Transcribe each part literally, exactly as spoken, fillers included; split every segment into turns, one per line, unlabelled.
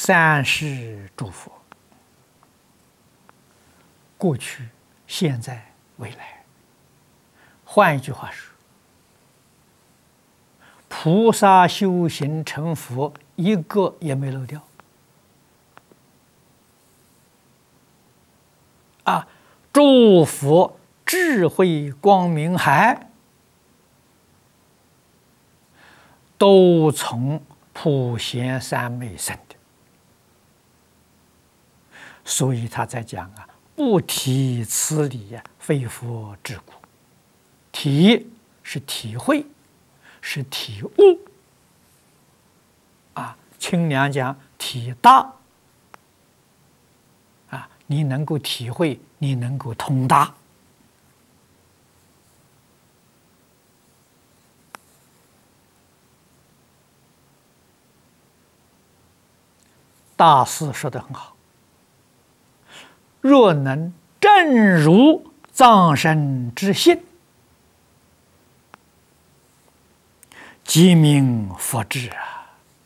三世诸佛，过去、现在、未来。换一句话说，菩萨修行成佛，一个也没漏掉。啊，诸佛智慧光明海，都从普贤三昧生的。所以他在讲啊，不体此理呀，非佛之故。体是体会，是体悟。啊，清凉讲体大。啊，你能够体会，你能够通达。大师说得很好。若能正如藏身之性，即名佛智啊！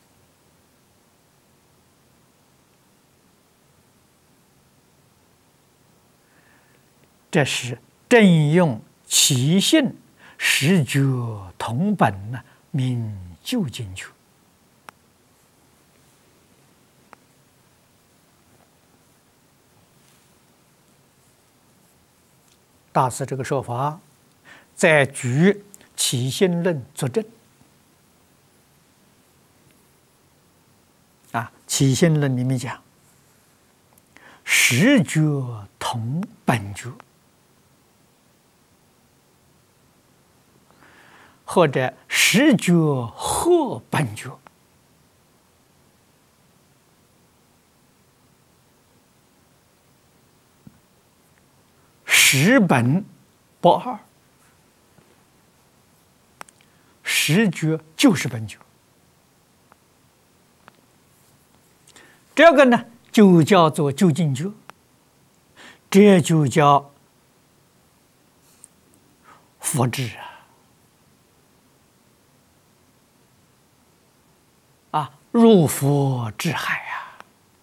这是正用其性，实觉同本呢，名究竟觉。大师这个说法，在举起信论作证。啊，起信论里面讲，实觉同本觉，或者实觉合本觉。实本不二，实觉就是本觉。这个呢，就叫做究竟觉，这就叫佛智啊！啊，入佛智海啊！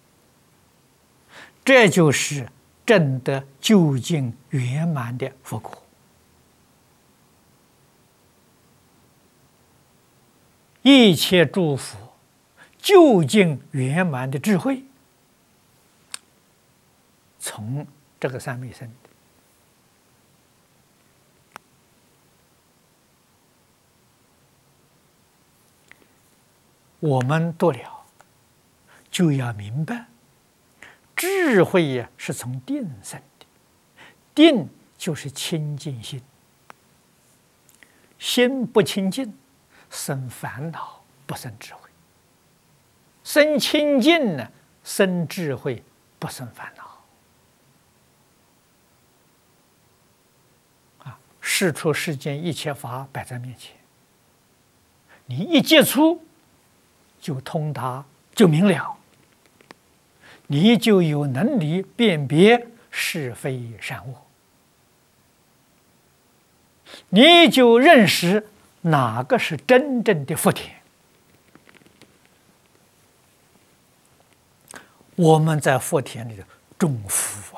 这就是证得究竟圆满的佛果。一切诸佛究竟圆满的智慧，从这个三昧生的。我们读了，就要明白。智慧呀，是从定生的，定就是清净心，心不清净，生烦恼，不生智慧；生清净呢，生智慧，不生烦恼。啊，世出世间一切法摆在面前，你一接触，就通达，就明了。你就有能力辨别是非善恶，你就认识哪个是真正的福田。我们在福田里种福啊。